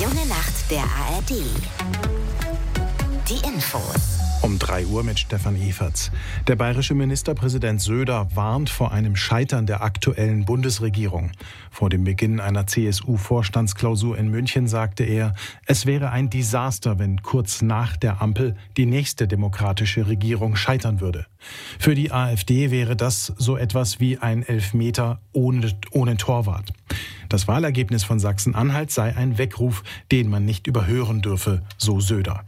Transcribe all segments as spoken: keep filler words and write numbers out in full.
junge Nacht der A R D. Die Infos. Um drei Uhr mit Stefan Everts. Der bayerische Ministerpräsident Söder warnt vor einem Scheitern der aktuellen Bundesregierung. Vor dem Beginn einer C S U-Vorstandsklausur in München sagte er, es wäre ein Desaster, wenn kurz nach der Ampel die nächste demokratische Regierung scheitern würde. Für die AfD wäre das so etwas wie ein Elfmeter ohne, ohne Torwart. Das Wahlergebnis von Sachsen-Anhalt sei ein Weckruf, den man nicht überhören dürfe, so Söder.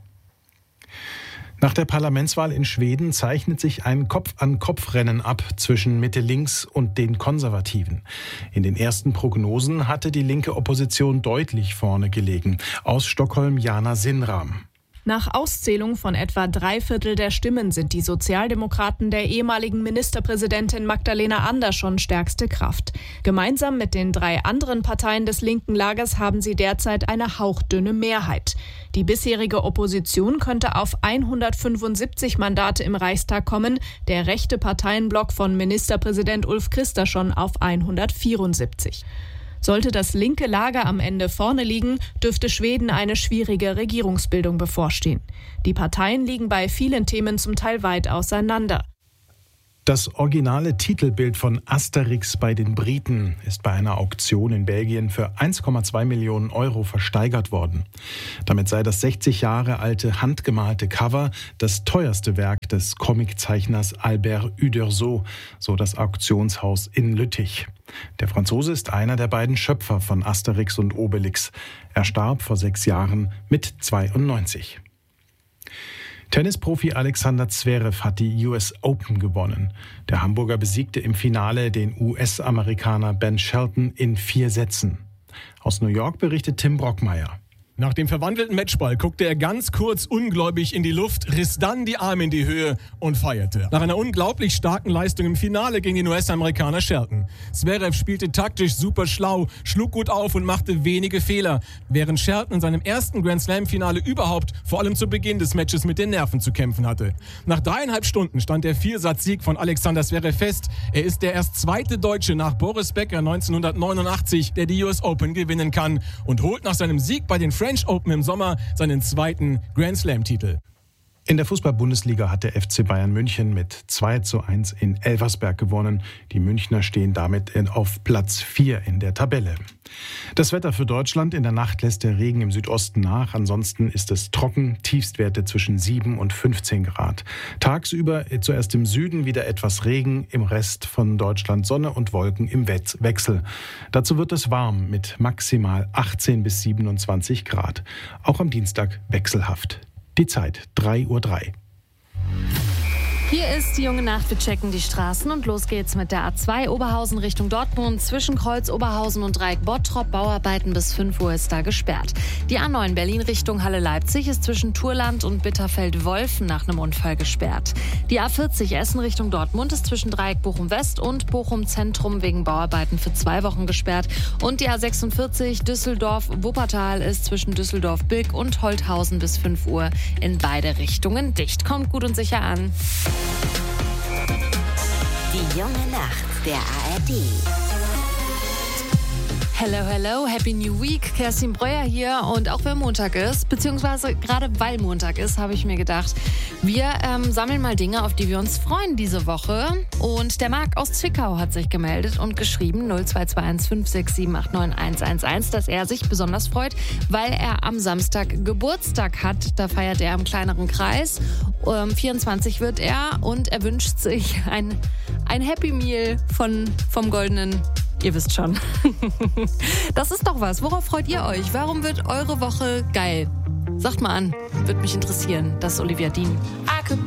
Nach der Parlamentswahl in Schweden zeichnet sich ein Kopf-an-Kopf-Rennen ab zwischen Mitte-Links und den Konservativen. In den ersten Prognosen hatte die linke Opposition deutlich vorne gelegen. Aus Stockholm Jana Sinnram. Nach Auszählung von etwa drei Viertel der Stimmen sind die Sozialdemokraten der ehemaligen Ministerpräsidentin Magdalena Andersson stärkste Kraft. Gemeinsam mit den drei anderen Parteien des linken Lagers haben sie derzeit eine hauchdünne Mehrheit. Die bisherige Opposition könnte auf hundertfünfundsiebzig Mandate im Reichstag kommen, der rechte Parteienblock von Ministerpräsident Ulf Kristersson auf hundertvierundsiebzig. Sollte das linke Lager am Ende vorne liegen, dürfte Schweden eine schwierige Regierungsbildung bevorstehen. Die Parteien liegen bei vielen Themen zum Teil weit auseinander. Das originale Titelbild von Asterix bei den Briten ist bei einer Auktion in Belgien für eins Komma zwei Millionen Euro versteigert worden. Damit sei das sechzig Jahre alte handgemalte Cover das teuerste Werk des Comiczeichners Albert Uderzo, so das Auktionshaus in Lüttich. Der Franzose ist einer der beiden Schöpfer von Asterix und Obelix. Er starb vor sechs Jahren mit zweiundneunzig. Tennisprofi Alexander Zverev hat die U S Open gewonnen. Der Hamburger besiegte im Finale den U S-Amerikaner Ben Shelton in vier Sätzen. Aus New York berichtet Tim Brockmeier. Nach dem verwandelten Matchball guckte er ganz kurz ungläubig in die Luft, riss dann die Arme in die Höhe und feierte. Nach einer unglaublich starken Leistung im Finale gegen den U S-Amerikaner Shelton. Zverev spielte taktisch super schlau, schlug gut auf und machte wenige Fehler, während Shelton in seinem ersten Grand-Slam-Finale überhaupt vor allem zu Beginn des Matches mit den Nerven zu kämpfen hatte. Nach dreieinhalb Stunden stand der Viersatz-Sieg von Alexander Zverev fest. Er ist der erst zweite Deutsche nach Boris Becker neunzehnhundertneunundachtzig, der die U S Open gewinnen kann und holt nach seinem Sieg bei den French Open im Sommer seinen zweiten Grand-Slam-Titel. In der Fußball-Bundesliga hat der F C Bayern München mit zwei zu eins in Elversberg gewonnen. Die Münchner stehen damit auf Platz vier in der Tabelle. Das Wetter für Deutschland: In der Nacht lässt der Regen im Südosten nach. Ansonsten ist es trocken, Tiefstwerte zwischen sieben und fünfzehn Grad. Tagsüber zuerst im Süden wieder etwas Regen, im Rest von Deutschland Sonne und Wolken im Wechsel. Dazu wird es warm mit maximal achtzehn bis siebenundzwanzig Grad. Auch am Dienstag wechselhaft. Die Zeit drei Uhr drei. Hier ist die junge Nacht. Wir checken die Straßen und los geht's mit der A zwei Oberhausen Richtung Dortmund. Zwischen Kreuz Oberhausen und Dreieck Bottrop Bauarbeiten bis fünf Uhr ist da gesperrt. Die A neun Berlin Richtung Halle Leipzig ist zwischen Turland und Bitterfeld-Wolfen nach einem Unfall gesperrt. Die A vierzig Essen Richtung Dortmund ist zwischen Dreieck Bochum West und Bochum Zentrum wegen Bauarbeiten für zwei Wochen gesperrt. Und die A sechsundvierzig Düsseldorf Wuppertal ist zwischen Düsseldorf-Bilk und Holthausen bis fünf Uhr in beide Richtungen dicht. Kommt gut und sicher an. Die junge Nacht der A R D. Hello, hello, Happy New Week. Kerstin Breuer hier. Und auch wenn Montag ist, beziehungsweise gerade weil Montag ist, habe ich mir gedacht, wir ähm, sammeln mal Dinge, auf die wir uns freuen diese Woche. Und der Marc aus Zwickau hat sich gemeldet und geschrieben null zwei zwei eins fünf sechs sieben acht neun eins eins eins, dass er sich besonders freut, weil er am Samstag Geburtstag hat. Da feiert er im kleineren Kreis. Ähm, vierundzwanzig wird er und er wünscht sich ein, ein Happy Meal von, vom Goldenen. Ihr wisst schon. Das ist doch was. Worauf freut ihr euch? Warum wird eure Woche geil? Sagt mal an. Würde mich interessieren. Das ist Olivia Dean.